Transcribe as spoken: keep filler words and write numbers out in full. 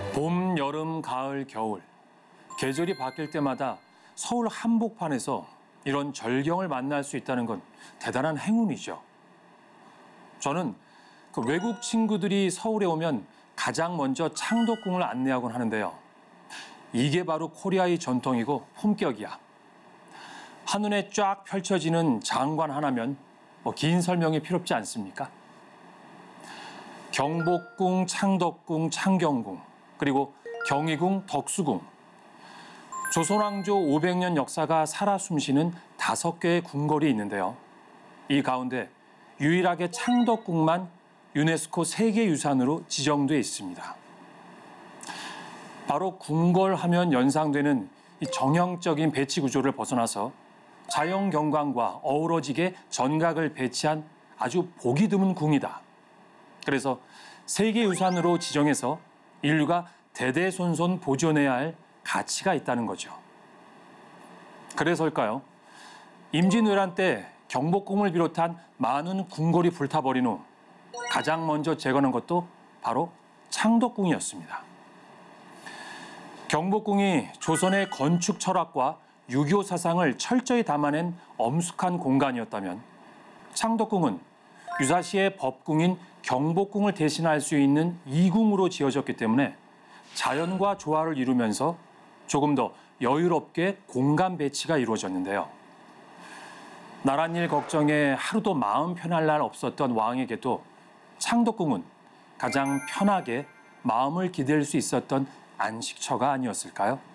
봄, 여름, 가을, 겨울 계절이 바뀔 때마다 서울 한복판에서 이런 절경을 만날 수 있다는 건 대단한 행운이죠. 저는 그 외국 친구들이 서울에 오면 가장 먼저 창덕궁을 안내하곤 하는데요. 이게 바로 코리아의 전통이고 품격이야. 한눈에 쫙 펼쳐지는 장관 하나면 뭐 긴 설명이 필요 없지 않습니까? 경복궁, 창덕궁, 창경궁, 그리고 경희궁, 덕수궁. 조선왕조 오백 년 역사가 살아 숨쉬는 다섯 개의 궁궐이 있는데요. 이 가운데 유일하게 창덕궁만 유네스코 세계유산으로 지정돼 있습니다. 바로 궁궐 하면 연상되는 이 정형적인 배치 구조를 벗어나서 자연 경관과 어우러지게 전각을 배치한 아주 보기 드문 궁이다. 그래서 세계유산으로 지정해서 인류가 대대손손 보존해야 할 가치가 있다는 거죠. 그래서일까요? 임진왜란 때 경복궁을 비롯한 많은 궁궐이 불타버린 후 가장 먼저 재건한 것도 바로 창덕궁이었습니다. 경복궁이 조선의 건축 철학과 유교 사상을 철저히 담아낸 엄숙한 공간이었다면 창덕궁은 유사시의 법궁인 경복궁을 대신할 수 있는 이궁으로 지어졌기 때문에 자연과 조화를 이루면서 조금 더 여유롭게 공간 배치가 이루어졌는데요. 나랏일 걱정에 하루도 마음 편할 날 없었던 왕에게도 창덕궁은 가장 편하게 마음을 기댈 수 있었던 안식처가 아니었을까요?